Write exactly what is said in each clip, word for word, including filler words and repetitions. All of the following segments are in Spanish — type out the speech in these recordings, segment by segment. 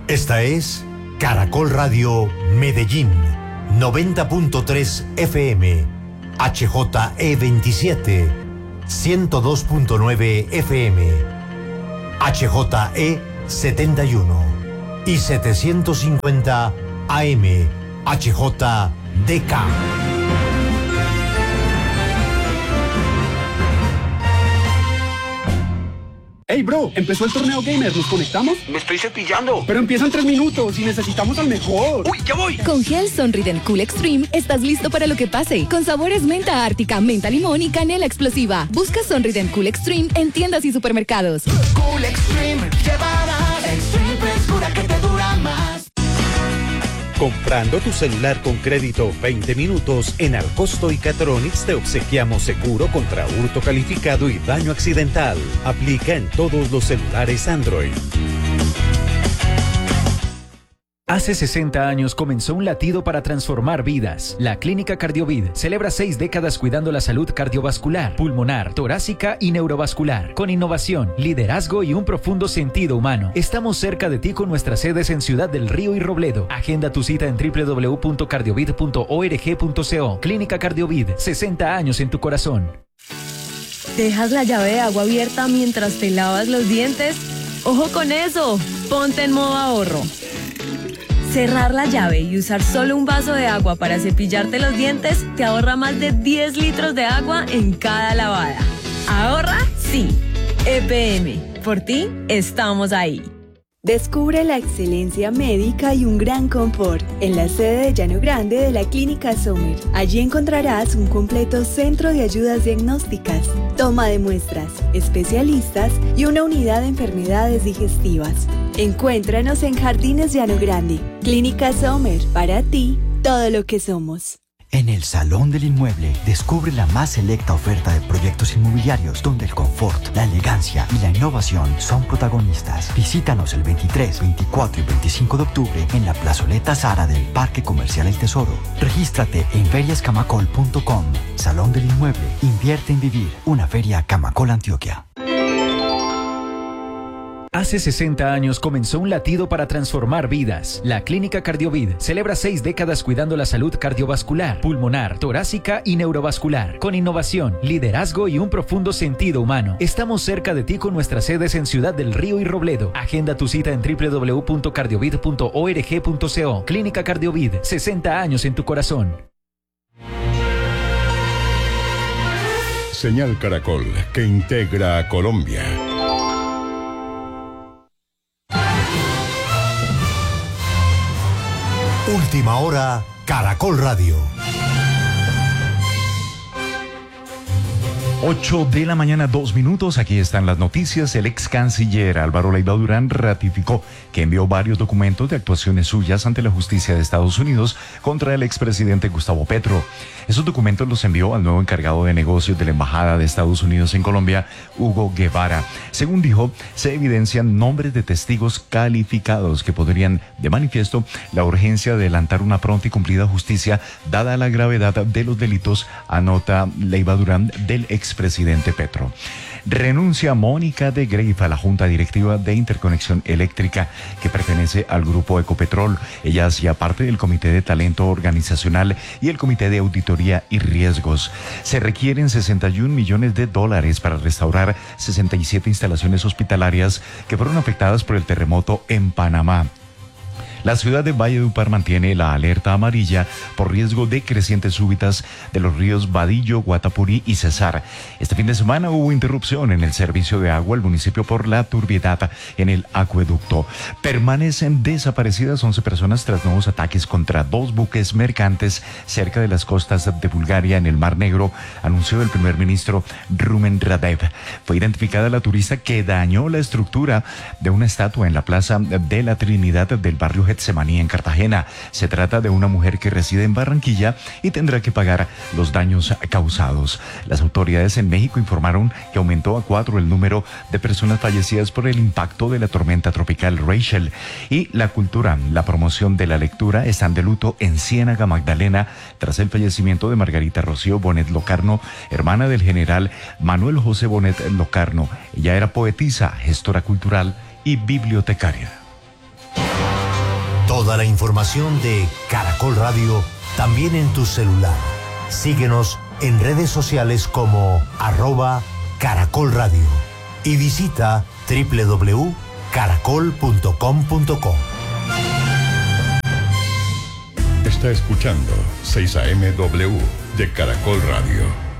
Esta es Caracol Radio Medellín, noventa punto tres F M, H J E veintisiete, ciento dos punto nueve F M, H J E setenta y uno y setecientos cincuenta A M, H J D K. Hey bro, empezó el torneo gamer, ¿nos conectamos? Me estoy cepillando. Pero empieza en tres minutos y necesitamos al mejor. ¡Uy, ya voy! Con Gel Sonrident Cool Extreme estás listo para lo que pase. Con sabores menta ártica, menta limón y canela explosiva. Busca Sonrident Cool Extreme en tiendas y supermercados. Cool Extreme, llevarás Extreme frescura que te dura más. Comprando tu celular con crédito veinte minutos, en Alcosto y Catronics te obsequiamos seguro contra hurto calificado y daño accidental. Aplica en todos los celulares Android. Hace sesenta años comenzó un latido para transformar vidas. La Clínica Cardiovid celebra seis décadas cuidando la salud cardiovascular, pulmonar, torácica y neurovascular. Con innovación, liderazgo y un profundo sentido humano. Estamos cerca de ti con nuestras sedes en Ciudad del Río y Robledo. Agenda tu cita en doble u doble u doble u punto cardiovid punto org punto co. Clínica Cardiovid, sesenta años en tu corazón. ¿Dejas la llave de agua abierta mientras te lavas los dientes? ¡Ojo con eso! Ponte en modo ahorro. Cerrar la llave y usar solo un vaso de agua para cepillarte los dientes te ahorra más de diez litros de agua en cada lavada. ¿Ahorra? Sí. E P M. Por ti, estamos ahí. Descubre la excelencia médica y un gran confort en la sede de Llano Grande de la Clínica Sommer. Allí encontrarás un completo centro de ayudas diagnósticas, toma de muestras, especialistas y una unidad de enfermedades digestivas. Encuéntranos en Jardines Llano Grande. Clínica Sommer, para ti, todo lo que somos. En el Salón del Inmueble, descubre la más selecta oferta de proyectos inmobiliarios donde el confort, la elegancia y la innovación son protagonistas. Visítanos el veintitrés, veinticuatro y veinticinco de octubre en la plazoleta Zara del Parque Comercial El Tesoro. Regístrate en ferias camacol punto com. Salón del Inmueble, invierte en vivir. Una feria Camacol Antioquia. Hace sesenta años comenzó un latido para transformar vidas. La Clínica Cardiovid celebra seis décadas cuidando la salud cardiovascular, pulmonar, torácica y neurovascular. Con innovación, liderazgo y un profundo sentido humano. Estamos cerca de ti con nuestras sedes en Ciudad del Río y Robledo. Agenda tu cita en doble u doble u doble u punto cardiovid punto org punto co. Clínica Cardiovid, sesenta años en tu corazón. Señal Caracol, que integra a Colombia. Última hora, Caracol Radio. ocho de la mañana, dos minutos. Aquí están las noticias. El ex canciller Álvaro Leiva Durán ratificó que envió varios documentos de actuaciones suyas ante la justicia de Estados Unidos contra el expresidente Gustavo Petro. Esos documentos los envió al nuevo encargado de negocios de la Embajada de Estados Unidos en Colombia, Hugo Guevara. Según dijo, se evidencian nombres de testigos calificados que podrían de manifiesto la urgencia de adelantar una pronta y cumplida justicia dada la gravedad de los delitos, anota Leiva Durán del expresidente Petro. Renuncia Mónica de Greiff a la Junta Directiva de Interconexión Eléctrica, que pertenece al grupo Ecopetrol. Ella hacía parte del Comité de Talento Organizacional y el Comité de Auditoría y Riesgos. Se requieren sesenta y un millones de dólares para restaurar sesenta y siete instalaciones hospitalarias que fueron afectadas por el terremoto en Panamá. La ciudad de Valledupar mantiene la alerta amarilla por riesgo de crecientes súbitas de los ríos Badillo, Guatapurí y Cesar. Este fin de semana hubo interrupción en el servicio de agua al municipio por la turbiedad en el acueducto. Permanecen desaparecidas once personas tras nuevos ataques contra dos buques mercantes cerca de las costas de Bulgaria en el Mar Negro, anunció el primer ministro Rumen Radev. Fue identificada la turista que dañó la estructura de una estatua en la Plaza de la Trinidad del barrio Getsemaní en Cartagena. Se trata de una mujer que reside en Barranquilla y tendrá que pagar los daños causados. Las autoridades en México informaron que aumentó a cuatro el número de personas fallecidas por el impacto de la tormenta tropical Rachel. Y la cultura, la promoción de la lectura están de luto en Ciénaga Magdalena tras el fallecimiento de Margarita Rocío Bonet Locarno, hermana del general Manuel José Bonet Locarno. Ella era poetisa, gestora cultural y bibliotecaria. Toda la información de Caracol Radio también en tu celular. Síguenos en redes sociales como arroba Caracol Radio y visita doble u doble u doble u punto caracol punto com punto co. Está escuchando seis A M W de Caracol Radio.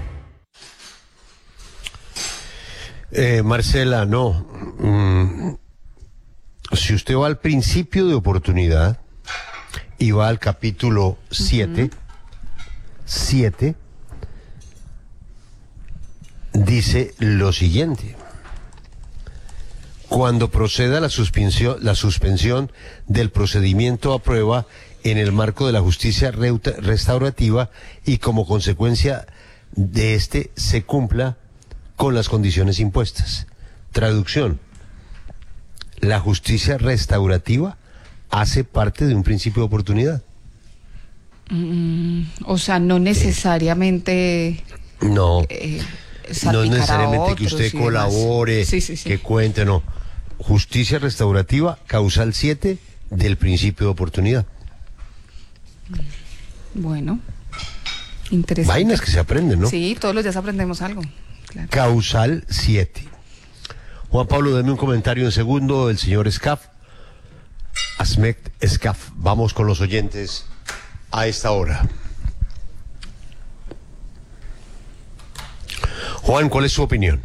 Eh, Marcela, no. Mm, si usted va al principio de oportunidad y va al capítulo siete, siete, dice lo siguiente: cuando proceda la suspensión, la suspensión del procedimiento a prueba en el marco de la justicia restaurativa y como consecuencia de este se cumpla con las condiciones impuestas. Traducción: la justicia restaurativa hace parte de un principio de oportunidad. Mm, o sea, no necesariamente... No, eh, no es necesariamente que usted colabore, sí, sí, sí. que cuente, no. Justicia restaurativa, causal siete del principio de oportunidad. Bueno, interesante. Vainas que se aprenden, ¿no? Sí, todos los días aprendemos algo. Claro. Causal siete. Juan Pablo, deme un comentario en segundo, el señor Escaf. Asmet Escaf. Vamos con los oyentes a esta hora. Juan, ¿cuál es su opinión?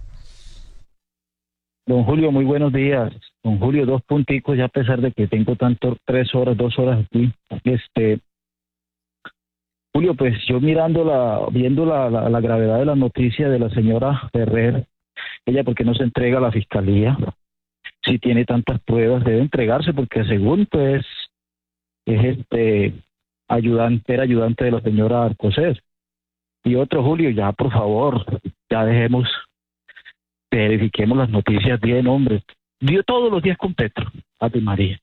Don Julio, muy buenos días. Don Julio, dos punticos, ya a pesar de que tengo tanto, tres horas, dos horas aquí. Este, Julio, pues yo mirando la, viendo la, la, la gravedad de la noticia de la señora Ferrer, ella porque no se entrega a la fiscalía, si tiene tantas pruebas, debe entregarse porque según pues es este ayudante, era ayudante de la señora Alcocer. Y otro, Julio, ya por favor, ya dejemos, verifiquemos las noticias bien, hombre. Dio todos los días con Petro, Ave María.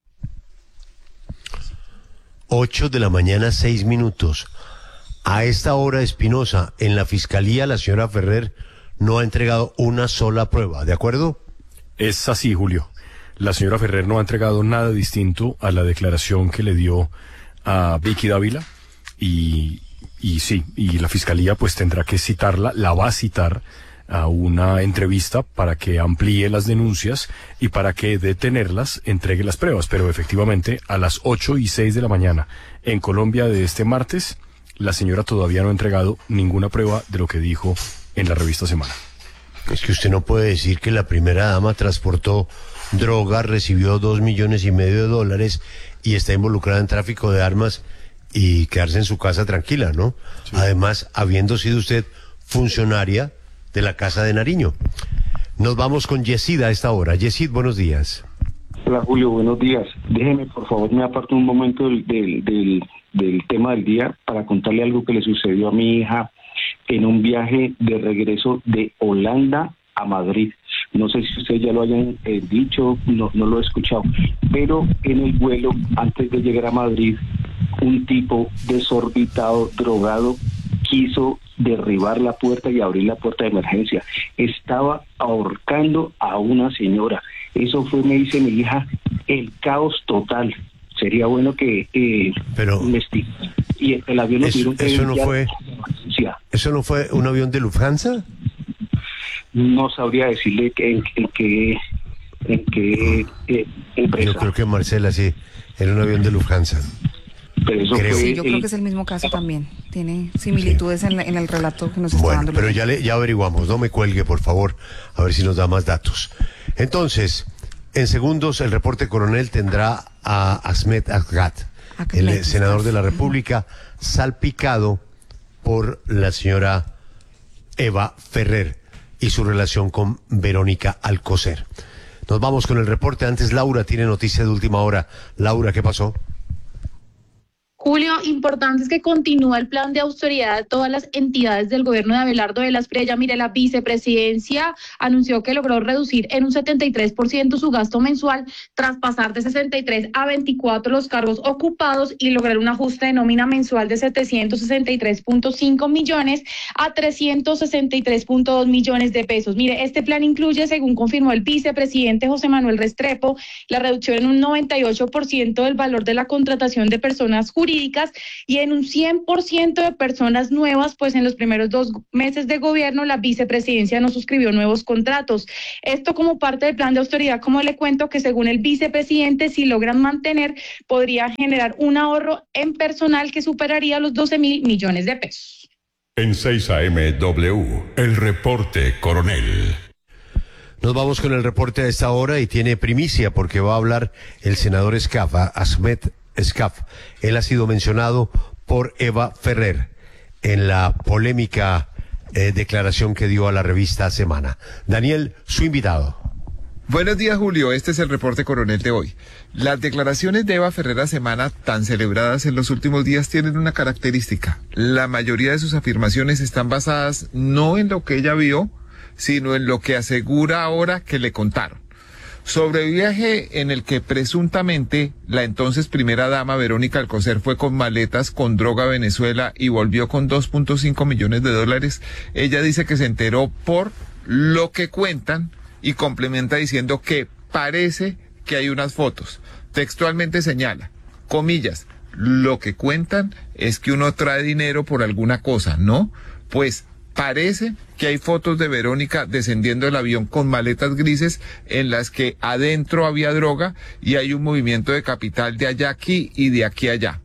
Ocho de la mañana, seis minutos. A esta hora, Espinosa, en la fiscalía la señora Ferrer no ha entregado una sola prueba, ¿de acuerdo? Es así, Julio. La señora Ferrer no ha entregado nada distinto a la declaración que le dio a Vicky Dávila y, y sí, y la fiscalía pues tendrá que citarla, la va a citar a una entrevista para que amplíe las denuncias y para que de tenerlas entregue las pruebas, pero efectivamente a las ocho y seis de la mañana en Colombia de este martes, la señora todavía no ha entregado ninguna prueba de lo que dijo en la revista Semana. Es que usted no puede decir que la primera dama transportó droga, recibió dos millones y medio de dólares y está involucrada en tráfico de armas y quedarse en su casa tranquila, ¿no? Sí. Además, habiendo sido usted funcionaria de la Casa de Nariño. Nos vamos con Yesid a esta hora. Yesid, buenos días. Hola Julio, buenos días. Déjeme por favor, me aparto un momento del, del, del, del tema del día para contarle algo que le sucedió a mi hija en un viaje de regreso de Holanda a Madrid. No sé si ustedes ya lo hayan eh, dicho, no, no lo he escuchado, pero en el vuelo, antes de llegar a Madrid, un tipo desorbitado, drogado, quiso derribar la puerta y abrir la puerta de emergencia. Estaba ahorcando a una señora. Eso fue, me dice mi hija, el caos total. Sería bueno que eh, pero investiguen. Y el avión eso, no eso no fue eso no fue un avión de Lufthansa. No sabría decirle que, en, en qué en qué eh, empresa. Yo creo que Marcela sí era un avión de Lufthansa. Pero eso creo. Fue sí, yo creo el... que es el mismo caso también. Tiene similitudes sí. en, la, en el relato que nos está bueno, dando. Pero ya, le, ya averiguamos, no me cuelgue, por favor, a ver si nos da más datos. Entonces, en segundos, el reporte coronel tendrá a Asmet Asgat, el senador de la República, uh-huh. salpicado por la señora Eva Ferrer y su relación con Verónica Alcocer. Nos vamos con el reporte. Antes, Laura tiene noticia de última hora. Laura, ¿qué pasó? Julio, importante es que continúa el plan de austeridad de todas las entidades del gobierno de Abelardo de la Espriella. Mire, la vicepresidencia anunció que logró reducir en un setenta y tres por ciento su gasto mensual tras pasar de sesenta y tres a veinticuatro los cargos ocupados y lograr un ajuste de nómina mensual de setecientos sesenta y tres punto cinco millones a trescientos sesenta y tres punto dos millones de pesos. Mire, este plan incluye, según confirmó el vicepresidente José Manuel Restrepo, la reducción en un noventa y ocho por ciento del valor de la contratación de personas jurídicas y en un cien por ciento de personas nuevas, pues en los primeros dos meses de gobierno la vicepresidencia no suscribió nuevos contratos. Esto como parte del plan de austeridad, como le cuento, que según el vicepresidente, si logran mantener, podría generar un ahorro en personal que superaría los doce mil millones de pesos. En seis A M W, el reporte coronel. Nos vamos con el reporte a esta hora y tiene primicia porque va a hablar el senador Escaf, Ahmed Escaf. Él ha sido mencionado por Eva Ferrer en la polémica eh, declaración que dio a la revista Semana. Daniel, su invitado. Buenos días, Julio. Este es el reporte coronel de hoy. Las declaraciones de Eva Ferrer a Semana, tan celebradas en los últimos días, tienen una característica. La mayoría de sus afirmaciones están basadas no en lo que ella vio, sino en lo que asegura ahora que le contaron. Sobre el viaje en el que presuntamente la entonces primera dama Verónica Alcocer fue con maletas con droga a Venezuela y volvió con dos punto cinco millones de dólares, ella dice que se enteró por lo que cuentan y complementa diciendo que parece que hay unas fotos. Textualmente señala, comillas, lo que cuentan es que uno trae dinero por alguna cosa, ¿no? Pues parece que hay fotos de Verónica descendiendo del avión con maletas grises en las que adentro había droga y hay un movimiento de capital de allá aquí y de aquí allá.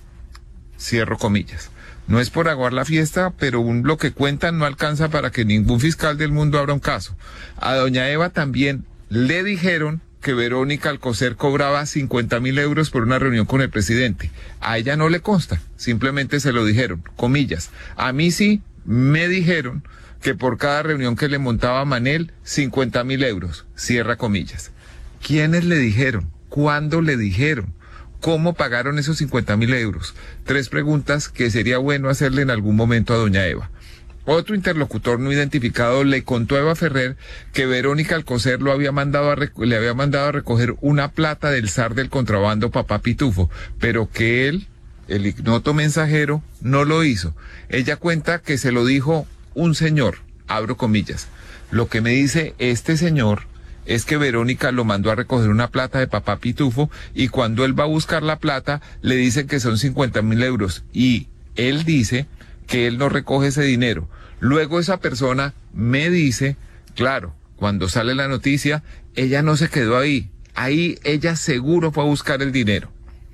Cierro comillas. No es por aguar la fiesta, pero un, lo que cuentan no alcanza para que ningún fiscal del mundo abra un caso. A doña Eva también le dijeron que Verónica Alcocer cobraba cincuenta mil euros por una reunión con el presidente. A ella no le consta, simplemente se lo dijeron, comillas. A mí sí me dijeron que por cada reunión que le montaba Manel, cincuenta mil euros, cierra comillas. ¿Quiénes le dijeron? ¿Cuándo le dijeron? ¿Cómo pagaron esos cincuenta mil euros? Tres preguntas que sería bueno hacerle en algún momento a doña Eva. Otro interlocutor no identificado le contó a Eva Ferrer que Verónica Alcocer lo había mandado a rec- le había mandado a recoger una plata del zar del contrabando Papá Pitufo, pero que él, el ignoto mensajero, no lo hizo. Ella cuenta que se lo dijo un señor, abro comillas. Lo que me dice este señor es que Verónica lo mandó a recoger una plata de Papá Pitufo y cuando él va a buscar la plata le dicen que son cincuenta mil euros y él dice que él no recoge ese dinero. Luego esa persona me dice, claro, cuando sale la noticia, ella no se quedó ahí. Ahí ella seguro fue a buscar el dinero.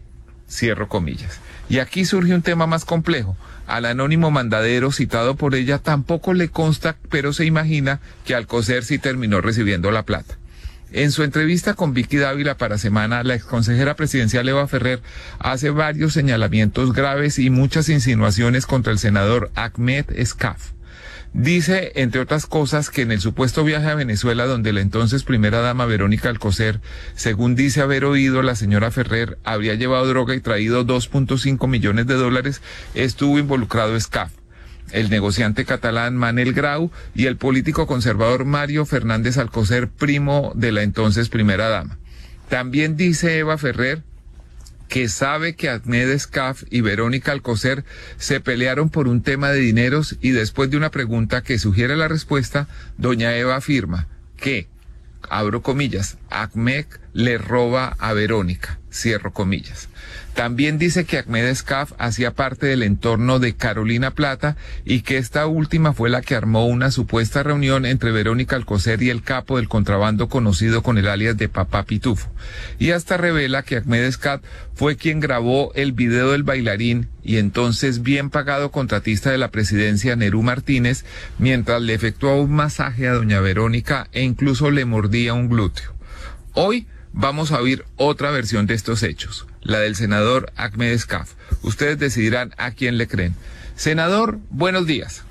Cierro comillas. Y aquí surge un tema más complejo. Al anónimo mandadero citado por ella tampoco le consta, pero se imagina que Alcocer sí terminó recibiendo la plata. En su entrevista con Vicky Dávila para Semana, la exconsejera presidencial Eva Ferrer hace varios señalamientos graves y muchas insinuaciones contra el senador Ahmed Escaf. Dice, entre otras cosas, que en el supuesto viaje a Venezuela, donde la entonces primera dama Verónica Alcocer, según dice haber oído la señora Ferrer, habría llevado droga y traído dos punto cinco millones de dólares, estuvo involucrado Escaf, el negociante catalán Manel Grau y el político conservador Mario Fernández Alcocer, primo de la entonces primera dama. También dice Eva Ferrer que sabe que Ahmed Escaf y Verónica Alcocer se pelearon por un tema de dineros y después de una pregunta que sugiere la respuesta, doña Eva afirma que, abro comillas, Ahmed le roba a Verónica, cierro comillas. También dice que Ahmed Escaf hacía parte del entorno de Carolina Plata y que esta última fue la que armó una supuesta reunión entre Verónica Alcocer y el capo del contrabando conocido con el alias de Papá Pitufo. Y hasta revela que Ahmed Escaf fue quien grabó el video del bailarín y entonces bien pagado contratista de la presidencia Nerú Martínez mientras le efectuaba un masaje a doña Verónica e incluso le mordía un glúteo. Hoy vamos a oír otra versión de estos hechos, la del senador Ahmed Escaf. Ustedes decidirán a quién le creen. Senador, buenos días.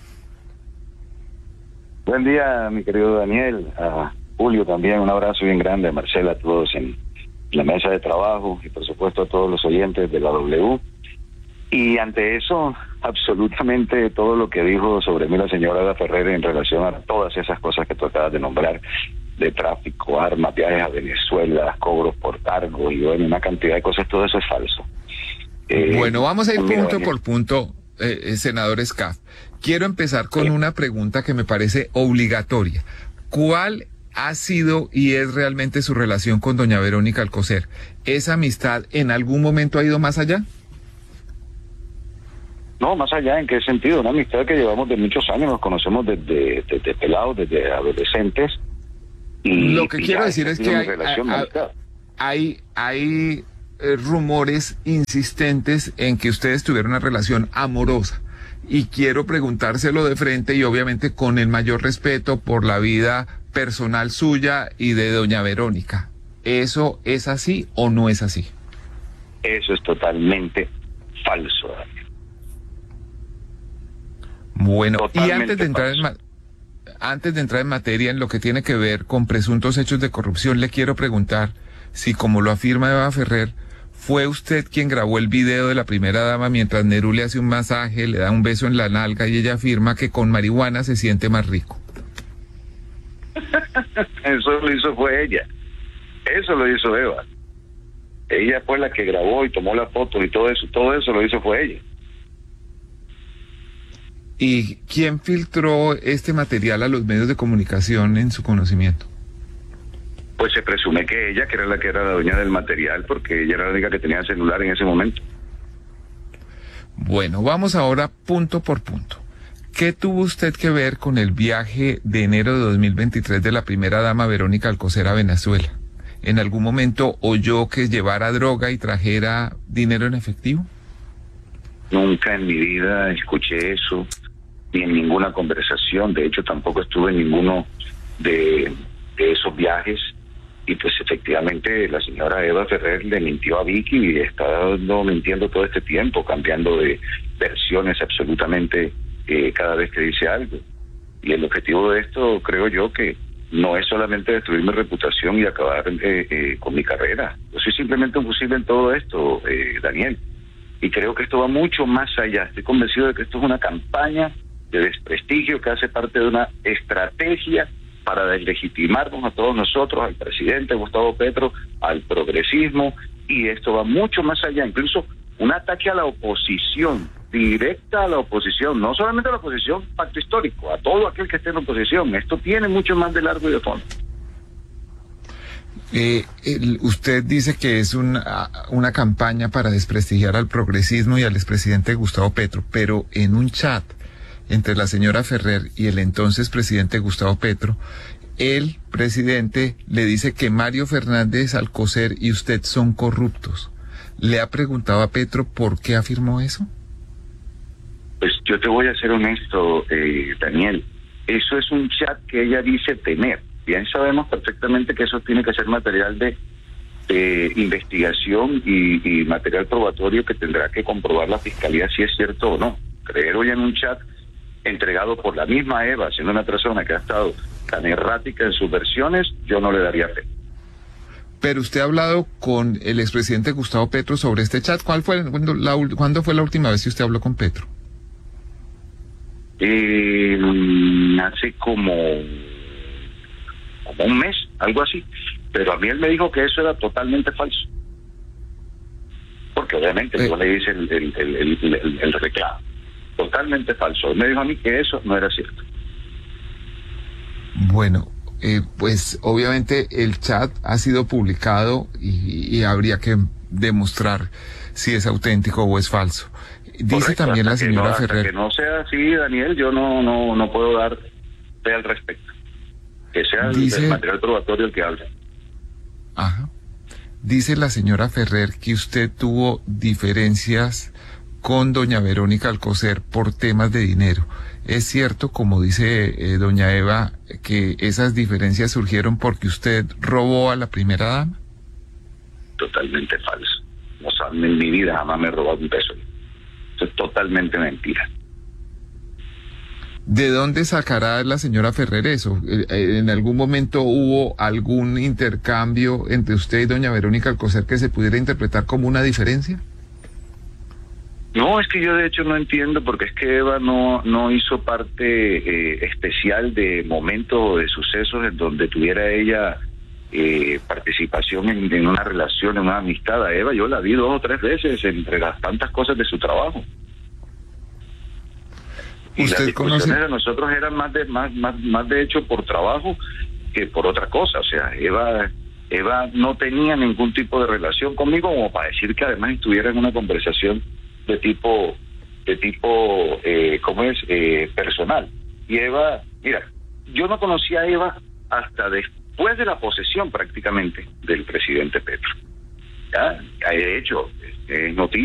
Buen día, mi querido Daniel, a Julio también, un abrazo bien grande, a Marcela, a todos en la mesa de trabajo y por supuesto a todos los oyentes de la W. Y ante eso, absolutamente todo lo que dijo sobre mí la señora Eva Ferrer en relación a todas esas cosas que tú acabas de nombrar, de tráfico, armas, viajes a Venezuela, cobros por cargo y bueno, una cantidad de cosas, todo eso es falso. Eh, bueno, vamos a ir mira, punto Daniel. por punto, eh, eh, senador Scaf. Quiero empezar con una pregunta que me parece obligatoria. ¿Cuál ha sido y es realmente su relación con doña Verónica Alcocer? ¿Esa amistad en algún momento ha ido más allá? No, más allá, ¿en qué sentido? Una amistad que llevamos de muchos años, nos conocemos desde, desde pelados, desde adolescentes. Y, Lo que y quiero ya, decir ha es sido que una hay, relación de hay, amistad. hay, hay eh, rumores insistentes en que ustedes tuvieron una relación amorosa. Y quiero preguntárselo de frente y obviamente con el mayor respeto por la vida personal suya y de doña Verónica. ¿Eso es así o no es así? Eso es totalmente falso, Daniel. Bueno, Totalmente y antes de entrar en ma- antes de entrar en materia en lo que tiene que ver con presuntos hechos de corrupción, le quiero preguntar si, como lo afirma Eva Ferrer, ¿fue usted quien grabó el video de la primera dama mientras Nerú le hace un masaje, le da un beso en la nalga y ella afirma que con marihuana se siente más rico? Eso lo hizo fue ella. Eso lo hizo Eva. Ella fue la que grabó y tomó la foto y todo eso. Todo eso lo hizo fue ella. ¿Y quién filtró este material a los medios de comunicación en su conocimiento? Pues se presume que ella, que era la que era la dueña del material, porque ella era la única que tenía celular en ese momento. Bueno, vamos ahora punto por punto. ¿Qué tuvo usted que ver con el viaje de enero de dos mil veintitrés de la primera dama Verónica Alcocer a Venezuela? ¿En algún momento oyó que llevara droga y trajera dinero en efectivo? Nunca en mi vida escuché eso, ni en ninguna conversación. De hecho, tampoco estuve en ninguno de, de esos viajes. Y pues efectivamente la señora Eva Ferrer le mintió a Vicky y está dando, mintiendo todo este tiempo, cambiando de versiones absolutamente eh, cada vez que dice algo. Y el objetivo de esto, creo yo, que no es solamente destruir mi reputación y acabar eh, eh, con mi carrera. Yo soy simplemente un fusible en todo esto, eh, Daniel. Y creo que esto va mucho más allá. Estoy convencido de que esto es una campaña de desprestigio que hace parte de una estrategia para deslegitimarnos a todos nosotros, al presidente Gustavo Petro, al progresismo, y esto va mucho más allá, incluso un ataque a la oposición, directa a la oposición, no solamente a la oposición, pacto histórico, a todo aquel que esté en la oposición. Esto tiene mucho más de largo y de fondo. Eh, el, usted dice que es una, una campaña para desprestigiar al progresismo y al expresidente Gustavo Petro, pero en un chat entre la señora Ferrer y el entonces presidente Gustavo Petro, el presidente le dice que Mario Fernández Alcocer y usted son corruptos. ¿Le ha preguntado a Petro por qué afirmó eso? Pues yo te voy a ser honesto, eh, Daniel. Eso es un chat que ella dice tener. Bien sabemos perfectamente que eso tiene que ser material de, de investigación y, y material probatorio que tendrá que comprobar la fiscalía si es cierto o no. Creer hoy en un chat entregado por la misma Eva, siendo una persona que ha estado tan errática en sus versiones, yo no le daría fe. Pero usted ha hablado con el expresidente Gustavo Petro sobre este chat. ¿Cuál fue cuándo, la, ¿Cuándo fue la última vez que usted habló con Petro? Eh, hace como, como un mes, algo así. Pero a mí él me dijo que eso era totalmente falso. Porque obviamente eh. yo le hice el, el, el, el, el, el reclamo. Totalmente falso. Él me dijo a mí que eso no era cierto. Bueno, eh, pues obviamente el chat ha sido publicado y, y habría que demostrar si es auténtico o es falso. Dice Correcto, también la señora no, Ferrer. Que no sea así, Daniel, yo no no no puedo dar fe al respecto. Que sea Dice, el material probatorio el que hable. Ajá. Dice la señora Ferrer que usted tuvo diferencias con doña Verónica Alcocer por temas de dinero. ¿Es cierto, como dice eh, doña Eva, que esas diferencias surgieron porque usted robó a la primera dama? Totalmente falso. No saben, en mi vida jamás me he robado un peso. Eso es totalmente mentira. ¿De dónde sacará la señora Ferrer eso? ¿En algún momento hubo algún intercambio entre usted y doña Verónica Alcocer que se pudiera interpretar como una diferencia? No, es que yo de hecho no entiendo, porque es que Eva no no hizo parte eh, especial de momentos o de sucesos en donde tuviera ella eh, participación en, en una relación, en una amistad. A Eva yo la vi dos o tres veces entre las tantas cosas de su trabajo. Y las discusiones conoce? de nosotros eran más de más, más más de hecho por trabajo que por otra cosa. O sea, Eva Eva no tenía ningún tipo de relación conmigo como para decir que además estuviera en una conversación de tipo de tipo eh, ¿cómo es? Eh, personal. Y Eva, mira, yo no conocí a Eva hasta después de la posesión prácticamente del presidente Petro. ¿Ya? De hecho, es noticia